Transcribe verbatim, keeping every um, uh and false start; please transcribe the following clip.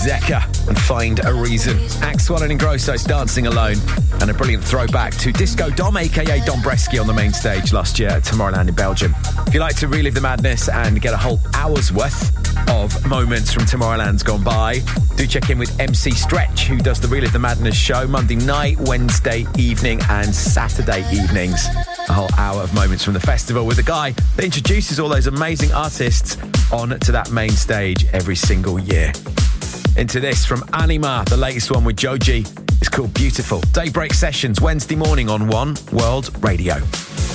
Zeka and Find a Reason. Axwell and Ingrosso's Dancing Alone, and a brilliant throwback to Disco Dom, aka Dom Bresky, on the main stage last year at Tomorrowland in Belgium. If you like to relive the madness and get a whole hour's worth of moments from Tomorrowland's gone by, do check in with M C Stretch, who does the Relive the Madness show Monday night, Wednesday evening and Saturday evenings. A whole hour of moments from the festival with the guy that introduces all those amazing artists on to that main stage every single year. Into this from Anima, the latest one with Joji. It's called Beautiful. Daybreak Sessions, Wednesday morning on One World Radio.